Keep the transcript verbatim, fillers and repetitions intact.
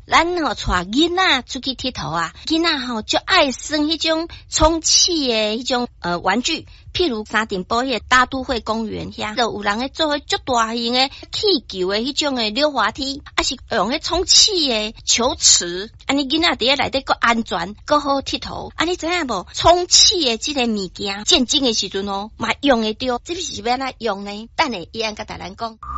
咱吼带囡仔出去佚佗啊，囡仔吼就爱耍迄种充气的迄种呃玩具，譬如三重埔迄大都会公园遐，就有人咧做迄足大型的气球的迄种的溜滑梯，啊是用迄充气的球池，安尼囡仔伫咧内底个安全，个好佚佗。啊，你知影无？充气的即个物件，战争的时阵哦，嘛用会着，这是要安怎用呢？等下伊安甲大人讲。